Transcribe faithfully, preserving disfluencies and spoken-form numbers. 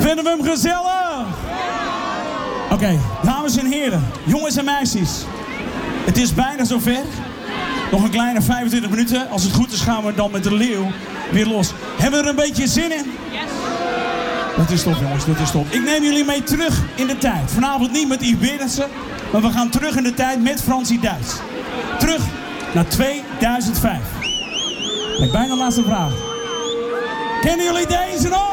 Vinden we hem gezellig? Oké, okay, dames en heren, jongens en meisjes. Het is bijna zover. Nog een kleine vijfentwintig minuten. Als het goed is gaan we dan met de leeuw weer los. Hebben we er een beetje zin in? Yes. Dat is top jongens, dat is top. Ik neem jullie mee terug in de tijd. Vanavond niet met Yves Berendsen, maar we gaan terug in de tijd met Fransie Duits. Terug naar tweeduizend vijf. Ik heb bijna de laatste vraag. Kennen jullie deze nog?